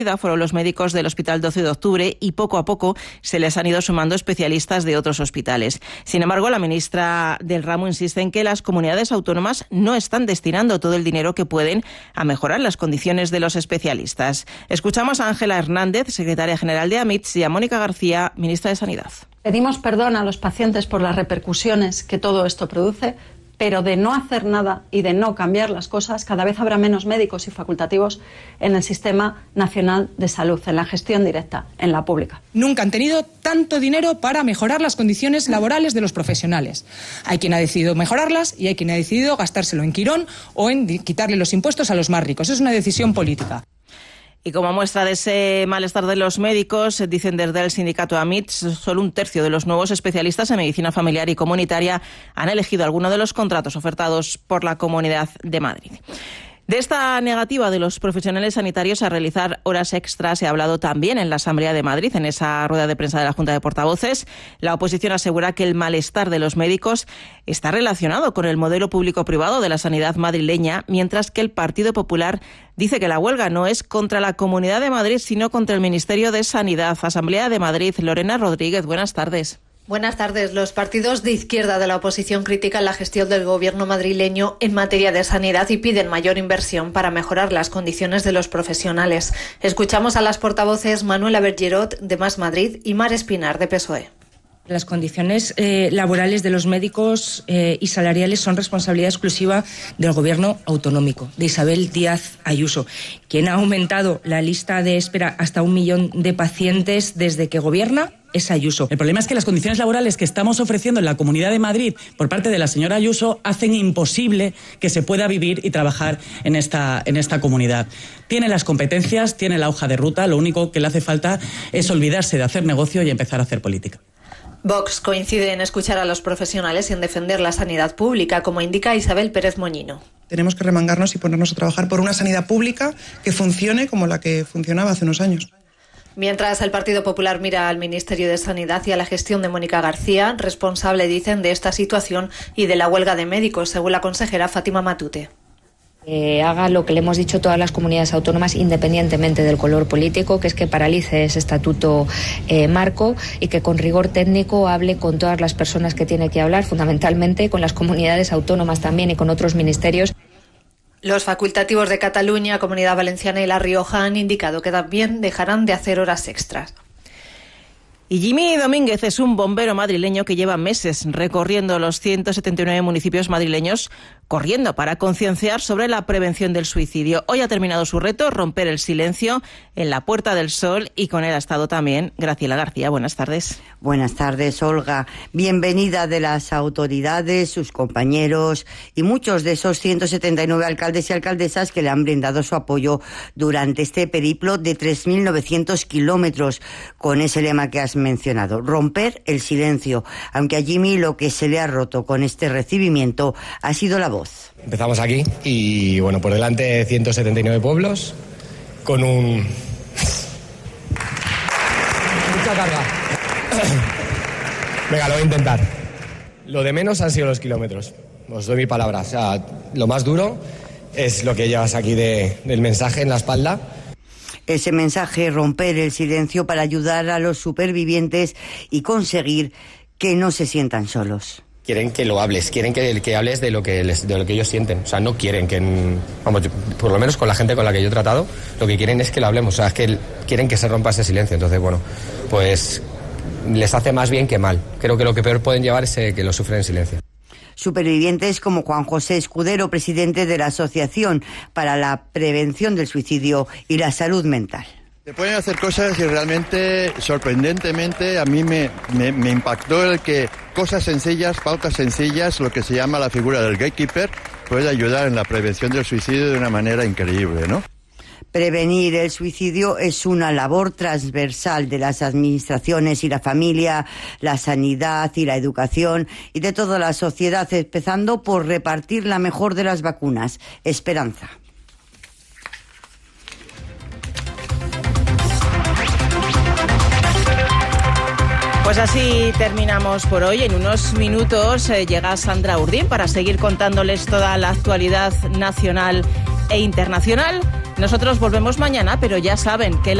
fueron los médicos del Hospital 12 de Octubre y poco a poco se les han ido sumando especialistas de otros hospitales. Sin embargo, la ministra del ramo insiste en que las comunidades autónomas no están destinando todo el dinero que pueden a mejorar las condiciones de los especialistas. Escuchamos a Ángela Hernández, secretaria general de AMITS, y a Mónica García, ministra de Sanidad. Pedimos perdón a los pacientes por las repercusiones que todo esto produce, pero de no hacer nada y de no cambiar las cosas, cada vez habrá menos médicos y facultativos en el Sistema Nacional de Salud, en la gestión directa, en la pública. Nunca han tenido tanto dinero para mejorar las condiciones laborales de los profesionales. Hay quien ha decidido mejorarlas y hay quien ha decidido gastárselo en Quirón o en quitarle los impuestos a los más ricos. Es una decisión política. Y como muestra de ese malestar de los médicos, dicen desde el sindicato AMITS, solo un tercio de los nuevos especialistas en medicina familiar y comunitaria han elegido alguno de los contratos ofertados por la Comunidad de Madrid. De esta negativa de los profesionales sanitarios a realizar horas extras se ha hablado también en la Asamblea de Madrid, en esa rueda de prensa de la Junta de Portavoces. La oposición asegura que el malestar de los médicos está relacionado con el modelo público-privado de la sanidad madrileña, mientras que el Partido Popular dice que la huelga no es contra la Comunidad de Madrid, sino contra el Ministerio de Sanidad. Asamblea de Madrid, Lorena Rodríguez, buenas tardes. Buenas tardes. Los partidos de izquierda de la oposición critican la gestión del gobierno madrileño en materia de sanidad y piden mayor inversión para mejorar las condiciones de los profesionales. Escuchamos a las portavoces Manuela Bergerot, de Más Madrid, y Mar Espinar, de PSOE. Las condiciones laborales de los médicos y salariales son responsabilidad exclusiva del Gobierno autonómico, de Isabel Díaz Ayuso, quien ha aumentado la lista de espera hasta 1 millón de pacientes desde que gobierna. Es Ayuso. El problema es que las condiciones laborales que estamos ofreciendo en la Comunidad de Madrid por parte de la señora Ayuso hacen imposible que se pueda vivir y trabajar en esta comunidad. Tiene las competencias, tiene la hoja de ruta, lo único que le hace falta es olvidarse de hacer negocio y empezar a hacer política. Vox coincide en escuchar a los profesionales y en defender la sanidad pública, como indica Isabel Pérez Moñino. Tenemos que remangarnos y ponernos a trabajar por una sanidad pública que funcione como la que funcionaba hace unos años. Mientras el Partido Popular mira al Ministerio de Sanidad y a la gestión de Mónica García, responsable, dicen, de esta situación y de la huelga de médicos, según la consejera Fátima Matute. Haga lo que le hemos dicho a todas las comunidades autónomas, independientemente del color político, que es que paralice ese estatuto marco y que con rigor técnico hable con todas las personas que tiene que hablar, fundamentalmente con las comunidades autónomas también y con otros ministerios. Los facultativos de Cataluña, Comunidad Valenciana y La Rioja han indicado que también dejarán de hacer horas extras. Y Jimmy Domínguez es un bombero madrileño que lleva meses recorriendo los 179 municipios madrileños, corriendo para concienciar sobre la prevención del suicidio. Hoy ha terminado su reto, romper el silencio en la Puerta del Sol, y con él ha estado también Graciela García. Buenas tardes. Buenas tardes, Olga. Bienvenida de las autoridades, sus compañeros y muchos de esos 179 alcaldes y alcaldesas que le han brindado su apoyo durante este periplo de 3.900 kilómetros, con ese lema que has mencionado, romper el silencio, aunque a Jimmy lo que se le ha roto con este recibimiento ha sido la voz. Empezamos aquí y bueno, por delante 179 pueblos con mucha carga. Venga, lo voy a intentar. Lo de menos han sido los kilómetros, os doy mi palabra. O sea, lo más duro es lo que llevas aquí del mensaje en la espalda. Ese mensaje, romper el silencio para ayudar a los supervivientes y conseguir que no se sientan solos. Quieren que lo hables, quieren que hables de lo que ellos sienten. O sea, no quieren que, vamos, por lo menos con la gente con la que yo he tratado, lo que quieren es que lo hablemos. O sea, es que quieren que se rompa ese silencio. Entonces, bueno, pues les hace más bien que mal. Creo que lo que peor pueden llevar es que lo sufren en silencio. Supervivientes como Juan José Escudero, presidente de la Asociación para la Prevención del Suicidio y la Salud Mental. Se pueden hacer cosas y realmente, sorprendentemente, a mí me impactó el que cosas sencillas, pautas sencillas, lo que se llama la figura del gatekeeper, puede ayudar en la prevención del suicidio de una manera increíble, ¿no? Prevenir el suicidio es una labor transversal de las administraciones y la familia, la sanidad y la educación y de toda la sociedad, empezando por repartir la mejor de las vacunas, esperanza. Pues así terminamos por hoy. En unos minutos llega Sandra Urdín para seguir contándoles toda la actualidad nacional e internacional. Nosotros volvemos mañana, pero ya saben que